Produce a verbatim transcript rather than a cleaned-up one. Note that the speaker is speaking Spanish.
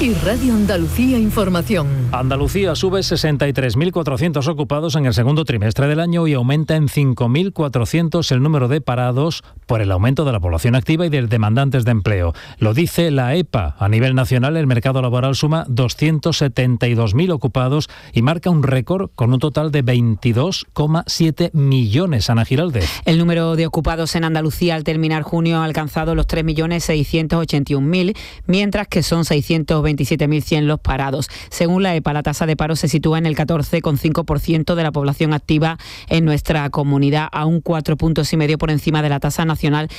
y Radio Andalucía Información. Andalucía sube sesenta y tres mil cuatrocientos ocupados en el segundo trimestre del año y aumenta en cinco mil cuatrocientos el número de parados por el aumento de la población activa y de demandantes de empleo. Lo dice la E P A. A nivel nacional, el mercado laboral suma doscientos setenta y dos mil ocupados y marca un récord con un total de veintidós coma siete millones. Ana Giraldez. El número de ocupados en Andalucía al terminar junio ha alcanzado los tres millones seiscientos ochenta y un mil, mientras que son seiscientos veintisiete mil cien los parados. Según la E P A, la tasa de paro se sitúa en el catorce coma cinco por ciento de la población activa en nuestra comunidad, a un cuatro puntos y medio por encima de la tasa nacional